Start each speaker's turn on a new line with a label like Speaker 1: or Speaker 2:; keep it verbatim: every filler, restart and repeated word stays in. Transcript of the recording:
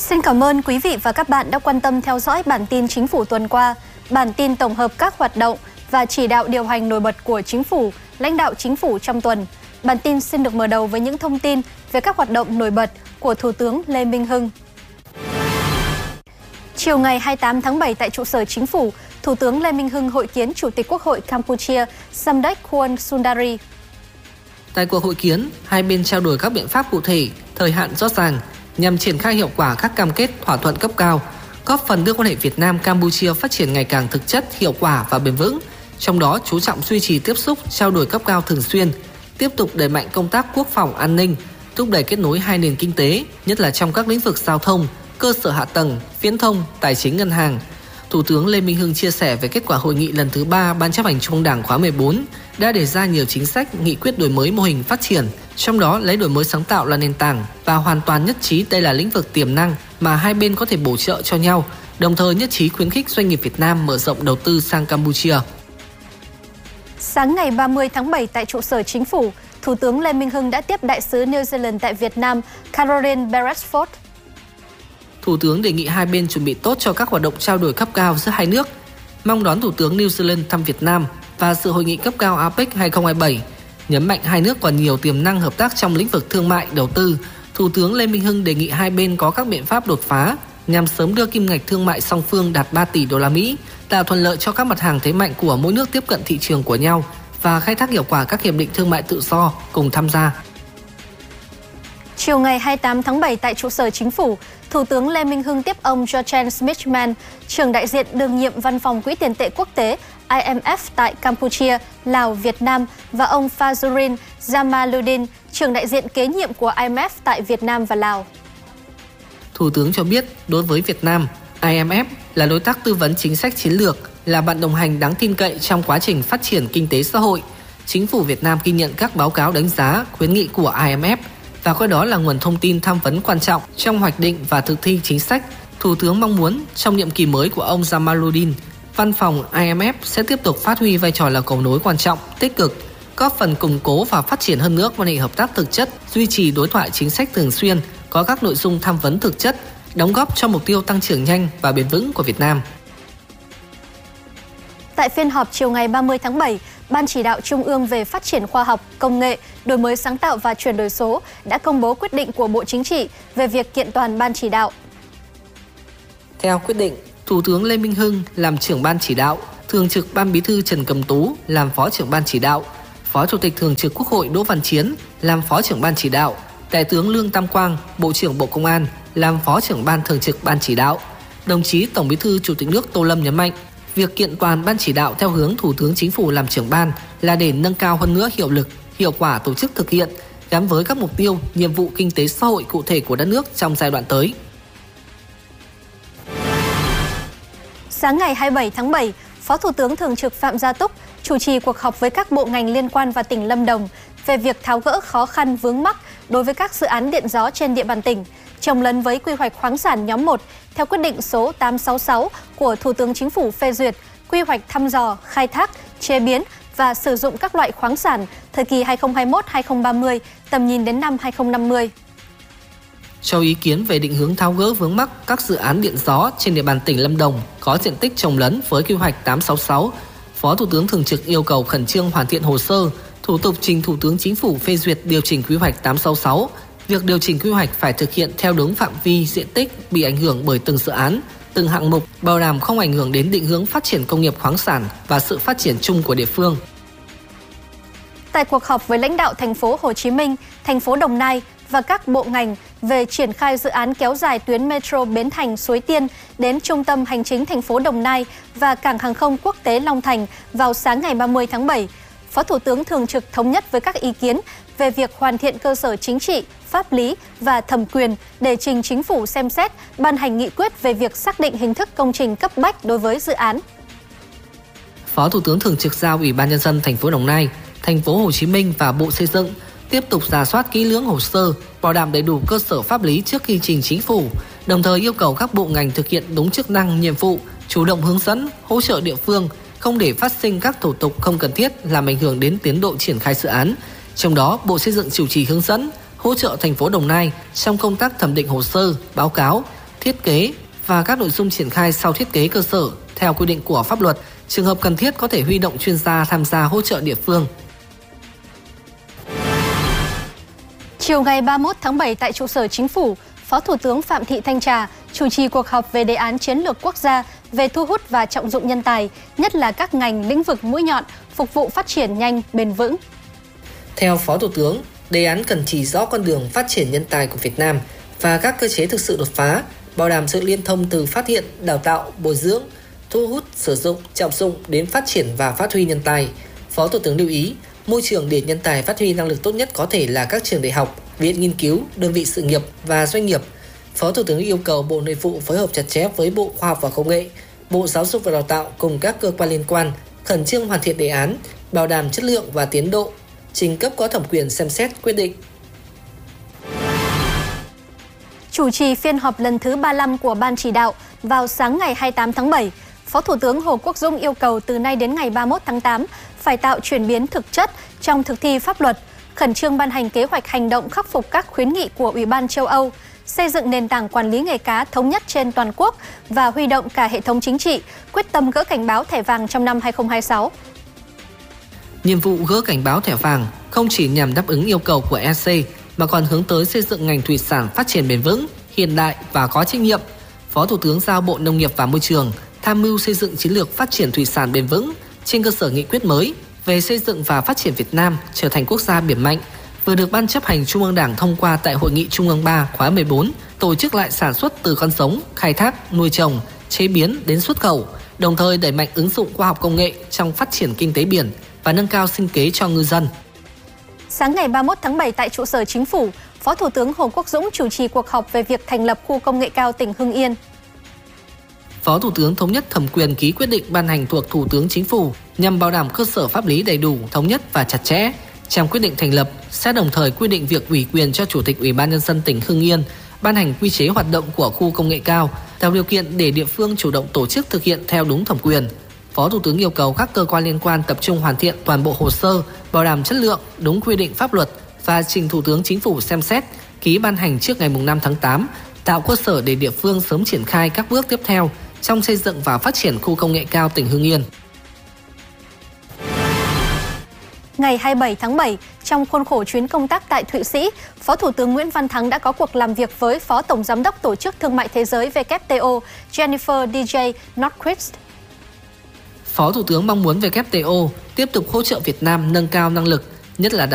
Speaker 1: Xin cảm ơn quý vị và các bạn đã quan tâm theo dõi bản tin Chính phủ tuần qua. Bản tin tổng hợp các hoạt động và chỉ đạo điều hành nổi bật của Chính phủ, lãnh đạo Chính phủ trong tuần. Bản tin xin được mở đầu với những thông tin về các hoạt động nổi bật của Thủ tướng Lê Minh Hưng. Chiều ngày hai mươi tám tháng bảy tại trụ sở Chính phủ, Thủ tướng Lê Minh Hưng hội kiến Chủ tịch Quốc hội Campuchia Samdech Khuôn Sundari.
Speaker 2: Tại cuộc hội kiến, hai bên trao đổi các biện pháp cụ thể, thời hạn rõ ràng nhằm triển khai hiệu quả các cam kết thỏa thuận cấp cao, góp phần đưa quan hệ Việt Nam-Campuchia phát triển ngày càng thực chất, hiệu quả và bền vững. Trong đó, chú trọng duy trì tiếp xúc, trao đổi cấp cao thường xuyên, tiếp tục đẩy mạnh công tác quốc phòng an ninh, thúc đẩy kết nối hai nền kinh tế, nhất là trong các lĩnh vực giao thông, cơ sở hạ tầng, viễn thông, tài chính ngân hàng. Thủ tướng Lê Minh Hưng chia sẻ về kết quả hội nghị lần thứ ba Ban chấp hành Trung ương Đảng khóa mười bốn đã đề ra nhiều chính sách, nghị quyết đổi mới mô hình phát triển, trong đó lấy đổi mới sáng tạo là nền tảng và hoàn toàn nhất trí đây là lĩnh vực tiềm năng mà hai bên có thể bổ trợ cho nhau, đồng thời nhất trí khuyến khích doanh nghiệp Việt Nam mở rộng đầu tư sang Campuchia.
Speaker 1: Sáng ngày ba mươi tháng bảy tại trụ sở Chính phủ, Thủ tướng Lê Minh Hưng đã tiếp đại sứ New Zealand tại Việt Nam Caroline Beresford.
Speaker 2: Thủ tướng đề nghị hai bên chuẩn bị tốt cho các hoạt động trao đổi cấp cao giữa hai nước, mong đón Thủ tướng New Zealand thăm Việt Nam và dự hội nghị cấp cao a pếch hai không hai bảy, nhấn mạnh hai nước còn nhiều tiềm năng hợp tác trong lĩnh vực thương mại, đầu tư. Thủ tướng Lê Minh Hưng đề nghị hai bên có các biện pháp đột phá nhằm sớm đưa kim ngạch thương mại song phương đạt ba tỷ đô la Mỹ, tạo thuận lợi cho các mặt hàng thế mạnh của mỗi nước tiếp cận thị trường của nhau và khai thác hiệu quả các hiệp định thương mại tự do cùng tham gia.
Speaker 1: Chiều ngày hai mươi tám tháng bảy tại trụ sở Chính phủ, Thủ tướng Lê Minh Hưng tiếp ông Georgen Schmidt-Man, trưởng đại diện đương nhiệm Văn phòng Quỹ tiền tệ quốc tế I M F tại Campuchia, Lào, Việt Nam và ông Fazludin Jamaluddin, trưởng đại diện kế nhiệm của I M F tại Việt Nam và Lào.
Speaker 2: Thủ tướng cho biết, đối với Việt Nam, I M F là đối tác tư vấn chính sách chiến lược, là bạn đồng hành đáng tin cậy trong quá trình phát triển kinh tế xã hội. Chính phủ Việt Nam ghi nhận các báo cáo đánh giá, khuyến nghị của I M F và coi đó là nguồn thông tin tham vấn quan trọng trong hoạch định và thực thi chính sách. Thủ tướng mong muốn trong nhiệm kỳ mới của ông Jamaluddin, văn phòng I M F sẽ tiếp tục phát huy vai trò là cầu nối quan trọng, tích cực, góp phần củng cố và phát triển hơn nữa quan hệ hợp tác thực chất, duy trì đối thoại chính sách thường xuyên, có các nội dung tham vấn thực chất, đóng góp cho mục tiêu tăng trưởng nhanh và bền vững của Việt Nam.
Speaker 1: Tại phiên họp chiều ngày ba mươi tháng bảy, Ban Chỉ đạo Trung ương về Phát triển Khoa học, Công nghệ, Đổi mới sáng tạo và chuyển đổi số đã công bố quyết định của Bộ Chính trị về việc kiện toàn Ban Chỉ đạo.
Speaker 2: Theo quyết định, Thủ tướng Lê Minh Hưng làm trưởng Ban Chỉ đạo, Thường trực Ban Bí thư Trần Cẩm Tú làm Phó trưởng Ban Chỉ đạo, Phó Chủ tịch Thường trực Quốc hội Đỗ Văn Chiến làm Phó trưởng Ban Chỉ đạo, Đại tướng Lương Tam Quang, Bộ trưởng Bộ Công an làm Phó trưởng Ban Thường trực Ban Chỉ đạo. Đồng chí Tổng Bí thư Chủ tịch nước Tô Lâm nhấn mạnh, việc kiện toàn Ban Chỉ đạo theo hướng Thủ tướng Chính phủ làm trưởng ban là để nâng cao hơn nữa hiệu lực, hiệu quả tổ chức thực hiện, gắn với các mục tiêu, nhiệm vụ kinh tế xã hội cụ thể của đất nước trong giai đoạn tới.
Speaker 1: Sáng ngày hai mươi bảy tháng bảy, Phó Thủ tướng Thường trực Phạm Gia Túc chủ trì cuộc họp với các bộ ngành liên quan và tỉnh Lâm Đồng về việc tháo gỡ khó khăn vướng mắc đối với các dự án điện gió trên địa bàn tỉnh, chồng lấn với quy hoạch khoáng sản nhóm một theo quyết định số tám trăm sáu mươi sáu của Thủ tướng Chính phủ phê duyệt quy hoạch thăm dò, khai thác, chế biến và sử dụng các loại khoáng sản thời kỳ hai nghìn không trăm hai mươi mốt đến hai nghìn không trăm ba mươi, tầm nhìn đến năm hai nghìn không trăm năm mươi.
Speaker 2: Cho ý kiến về định hướng tháo gỡ vướng mắc các dự án điện gió trên địa bàn tỉnh Lâm Đồng có diện tích chồng lấn với quy hoạch tám trăm sáu mươi sáu, Phó Thủ tướng Thường trực yêu cầu khẩn trương hoàn thiện hồ sơ, thủ tục trình Thủ tướng Chính phủ phê duyệt điều chỉnh quy hoạch tám trăm sáu mươi sáu. Việc điều chỉnh quy hoạch phải thực hiện theo đúng phạm vi diện tích bị ảnh hưởng bởi từng dự án, từng hạng mục, bảo đảm không ảnh hưởng đến định hướng phát triển công nghiệp khoáng sản và sự phát triển chung của địa phương.
Speaker 1: Tại cuộc họp với lãnh đạo thành phố Hồ Chí Minh, thành phố Đồng Nai và các bộ ngành về triển khai dự án kéo dài tuyến metro Bến Thành - Suối Tiên đến trung tâm hành chính thành phố Đồng Nai và cảng hàng không quốc tế Long Thành vào sáng ngày ba mươi tháng bảy, Phó Thủ tướng Thường trực thống nhất với các ý kiến về việc hoàn thiện cơ sở chính trị, pháp lý và thẩm quyền để trình Chính phủ xem xét ban hành nghị quyết về việc xác định hình thức công trình cấp bách đối với dự án.
Speaker 2: Phó Thủ tướng Thường trực giao Ủy ban Nhân dân thành phố Đồng Nai, thành phố Hồ Chí Minh và Bộ Xây dựng tiếp tục rà soát kỹ lưỡng hồ sơ, bảo đảm đầy đủ cơ sở pháp lý trước khi trình Chính phủ, đồng thời yêu cầu các bộ ngành thực hiện đúng chức năng, nhiệm vụ, chủ động hướng dẫn, hỗ trợ địa phương, không để phát sinh các thủ tục không cần thiết làm ảnh hưởng đến tiến độ triển khai dự án. Trong đó, Bộ Xây dựng chủ trì hướng dẫn, hỗ trợ thành phố Đồng Nai trong công tác thẩm định hồ sơ, báo cáo, thiết kế và các nội dung triển khai sau thiết kế cơ sở theo quy định của pháp luật. Trường hợp cần thiết có thể huy động chuyên gia tham gia hỗ trợ địa phương.
Speaker 1: Chiều ngày ba mươi mốt tháng bảy tại trụ sở Chính phủ, Phó Thủ tướng Phạm Thị Thanh Trà chủ trì cuộc họp về đề án chiến lược quốc gia về thu hút và trọng dụng nhân tài, nhất là các ngành lĩnh vực mũi nhọn, phục vụ phát triển nhanh, bền vững.
Speaker 2: Theo Phó Thủ tướng, đề án cần chỉ rõ con đường phát triển nhân tài của Việt Nam và các cơ chế thực sự đột phá, bảo đảm sự liên thông từ phát hiện, đào tạo, bồi dưỡng, thu hút, sử dụng, trọng dụng đến phát triển và phát huy nhân tài. Phó Thủ tướng lưu ý, môi trường để nhân tài phát huy năng lực tốt nhất có thể là các trường đại học, viện nghiên cứu, đơn vị sự nghiệp và doanh nghiệp. Phó Thủ tướng yêu cầu Bộ Nội vụ phối hợp chặt chẽ với Bộ Khoa học và Công nghệ, Bộ Giáo dục và Đào tạo cùng các cơ quan liên quan khẩn trương hoàn thiện đề án, bảo đảm chất lượng và tiến độ, trình cấp có thẩm quyền xem xét quyết định.
Speaker 1: Chủ trì phiên họp lần thứ ba mươi lăm của Ban chỉ đạo vào sáng ngày hai mươi tám tháng bảy, Phó Thủ tướng Hồ Quốc Dũng yêu cầu từ nay đến ngày ba mươi mốt tháng tám phải tạo chuyển biến thực chất trong thực thi pháp luật, khẩn trương ban hành kế hoạch hành động khắc phục các khuyến nghị của Ủy ban châu Âu, xây dựng nền tảng quản lý nghề cá thống nhất trên toàn quốc và huy động cả hệ thống chính trị, quyết tâm gỡ cảnh báo thẻ vàng trong năm hai không hai sáu.
Speaker 2: Nhiệm vụ gỡ cảnh báo thẻ vàng không chỉ nhằm đáp ứng yêu cầu của e xê mà còn hướng tới xây dựng ngành thủy sản phát triển bền vững, hiện đại và có trách nhiệm. Phó Thủ tướng giao Bộ Nông nghiệp và Môi trường tham mưu xây dựng chiến lược phát triển thủy sản bền vững trên cơ sở nghị quyết mới về xây dựng và phát triển Việt Nam trở thành quốc gia biển mạnh, vừa được Ban chấp hành Trung ương Đảng thông qua tại Hội nghị Trung ương ba khóa mười bốn, tổ chức lại sản xuất từ con sống, khai thác, nuôi trồng, chế biến đến xuất khẩu, đồng thời đẩy mạnh ứng dụng khoa học công nghệ trong phát triển kinh tế biển và nâng cao sinh kế cho ngư dân.
Speaker 1: Sáng ngày ba mươi mốt tháng bảy tại trụ sở Chính phủ, Phó Thủ tướng Hồ Quốc Dũng chủ trì cuộc họp về việc thành lập khu công nghệ cao tỉnh Hưng Yên.
Speaker 2: Phó Thủ tướng thống nhất thẩm quyền ký quyết định ban hành thuộc Thủ tướng Chính phủ nhằm bảo đảm cơ sở pháp lý đầy đủ, thống nhất và chặt chẽ. Trong quyết định thành lập sẽ đồng thời quy định việc ủy quyền cho Chủ tịch Ủy ban Nhân dân tỉnh Hưng Yên ban hành quy chế hoạt động của khu công nghệ cao, tạo điều kiện để địa phương chủ động tổ chức thực hiện theo đúng thẩm quyền. Phó Thủ tướng yêu cầu các cơ quan liên quan tập trung hoàn thiện toàn bộ hồ sơ, bảo đảm chất lượng, đúng quy định pháp luật và trình Thủ tướng Chính phủ xem xét, ký ban hành trước ngày năm tháng tám, tạo cơ sở để địa phương sớm triển khai các bước tiếp theo trong xây dựng và phát triển khu công nghệ cao tỉnh Hưng Yên.
Speaker 1: Ngày hai mươi bảy tháng bảy, trong khuôn khổ chuyến công tác tại Thụy Sĩ, Phó Thủ tướng Nguyễn Văn Thắng đã có cuộc làm việc với Phó Tổng Giám đốc Tổ chức Thương mại Thế giới W T O Jennifer D J Nordquist.
Speaker 2: Phó Thủ tướng mong muốn W T O tiếp tục hỗ trợ Việt Nam nâng cao năng lực, nhất là